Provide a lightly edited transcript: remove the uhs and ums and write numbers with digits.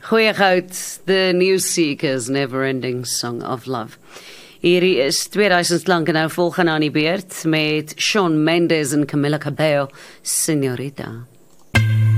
Goeie goud, The New Seekers, Never Ending Song of Love. Hierdie is 2000 lank en nou volgende aan die beurt met Shawn Mendes en Camila Cabello, Señorita.